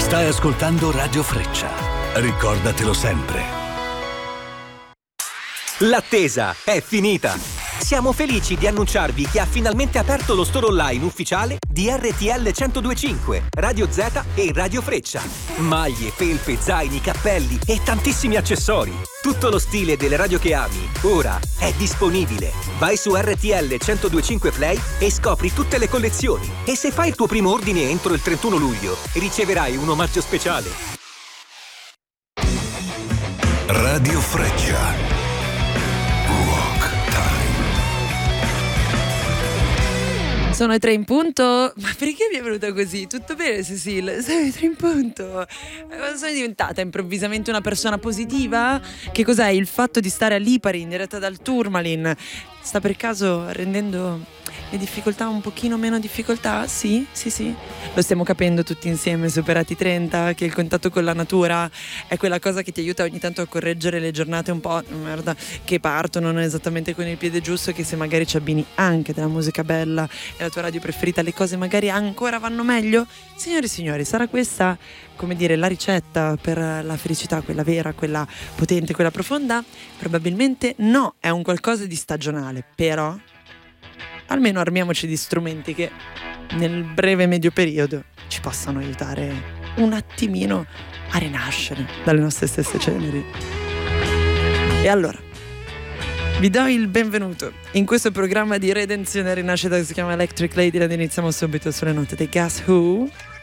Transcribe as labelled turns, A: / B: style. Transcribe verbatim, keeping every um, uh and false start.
A: Stai ascoltando Radio Freccia. Ricordatelo sempre.
B: L'attesa è finita! Siamo felici di annunciarvi che ha finalmente aperto lo store online ufficiale di R T L centodue e cinque, Radio Z e Radio Freccia. Maglie, felpe, zaini, cappelli e tantissimi accessori. Tutto lo stile delle radio che ami, ora è disponibile. Vai su R T L centodue e cinque Play e scopri tutte le collezioni. E se fai il tuo primo ordine entro il trentuno luglio, riceverai un omaggio speciale.
A: Radio Freccia.
C: Sono le tre in punto. Ma perché mi è venuta così? Tutto bene, Cecil? Sono le tre in punto. Sono diventata improvvisamente una persona positiva? Che cos'è? Il fatto di stare a Lipari in diretta dal Tourmaline sta per caso rendendo le difficoltà un pochino meno difficoltà? Sì, sì, sì. Lo stiamo capendo tutti insieme, superati i trenta, che il contatto con la natura è quella cosa che ti aiuta ogni tanto a correggere le giornate un po' merda che partono non esattamente con il piede giusto, che se magari ci abbini anche della musica bella e la tua radio preferita, le cose magari ancora vanno meglio. Signori e signori, sarà questa, come dire, la ricetta per la felicità, quella vera, quella potente, quella profonda? Probabilmente no, è un qualcosa di stagionale, però almeno armiamoci di strumenti che nel breve medio periodo ci possano aiutare un attimino a rinascere dalle nostre stesse ceneri. E allora vi do il benvenuto in questo programma di redenzione e rinascita che si chiama Electric Lady, ed iniziamo subito sulle note dei Guess Who.